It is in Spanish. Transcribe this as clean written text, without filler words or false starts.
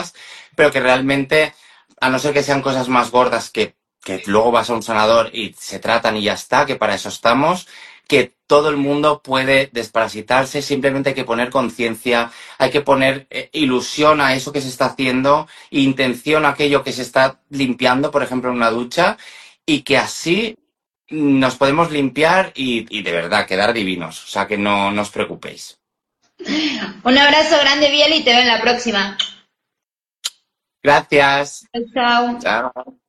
pruebas, pero que realmente, a no ser que sean cosas más gordas que luego vas a un sanador y se tratan y ya está, que para eso estamos, que todo el mundo puede desparasitarse, simplemente hay que poner conciencia, hay que poner ilusión a eso que se está haciendo, intención a aquello que se está limpiando, por ejemplo, en una ducha, y que así nos podemos limpiar y de verdad quedar divinos. O sea que no os preocupéis. Un abrazo grande, Biel, y te veo en la próxima. Gracias. Chao, chao. Chao.